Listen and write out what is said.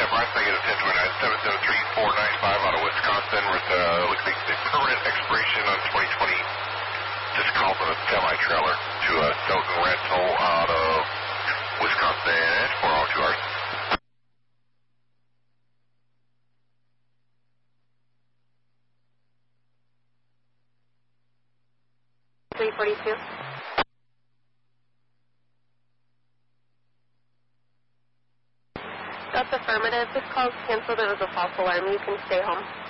Bryce, negative 1029, 773-495 out of Wisconsin with looks like the permanent expiration on 2020. Just called a semi-trailer to a Stoughton rental out of Wisconsin for 402 hours. 342. That's affirmative. This call's canceled. It was a false alarm. You can stay home.